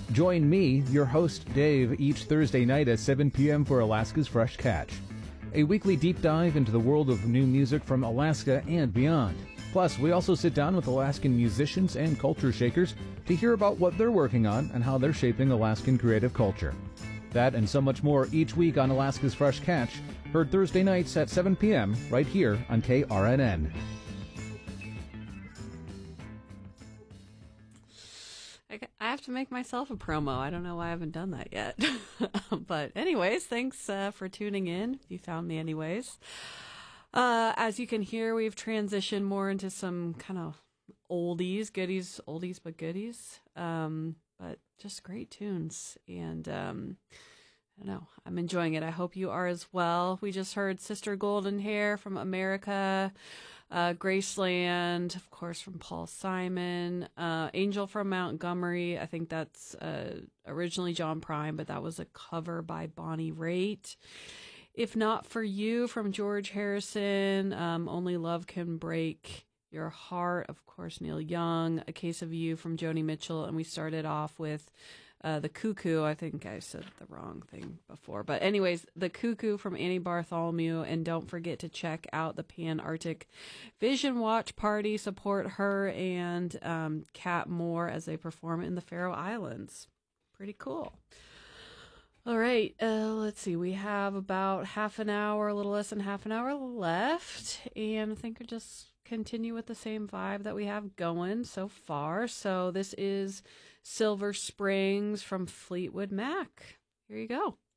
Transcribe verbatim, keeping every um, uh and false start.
Join me, your host Dave, each Thursday night at seven p.m. for Alaska's Fresh Catch, a weekly deep dive into the world of new music from Alaska and beyond. Plus, we also sit down with Alaskan musicians and culture shakers to hear about what they're working on and how they're shaping Alaskan creative culture. That and so much more each week on Alaska's Fresh Catch, heard Thursday nights at seven p.m. right here on K R N N. I have to make myself a promo. I don't know why I haven't done that yet. But anyways, thanks uh, for tuning in. If you found me anyways. Uh, as you can hear, we've transitioned more into some kind of oldies, goodies, oldies but goodies. Um, but just great tunes. And um, I don't know, I'm enjoying it. I hope you are as well. We just heard Sister Golden Hair from America, uh, Graceland, of course, from Paul Simon, uh, Angel from Montgomery. I think that's uh, originally John Prine, but that was a cover by Bonnie Raitt. If Not For You from George Harrison, um, Only Love Can Break Your Heart, of course, Neil Young, A Case of You from Joni Mitchell, and we started off with uh, The Cuckoo. I think I said the wrong thing before. But anyways, The Cuckoo from Annie Bartholomew, and don't forget to check out the Pan Arctic Vision Watch Party. Support her and um, Kat Moore as they perform in the Faroe Islands. Pretty cool. All right, uh, let's see. We have about half an hour, a little less than half an hour left, and I think we'll just continue with the same vibe that we have going so far. So this is Silver Springs from Fleetwood Mac. Here you go.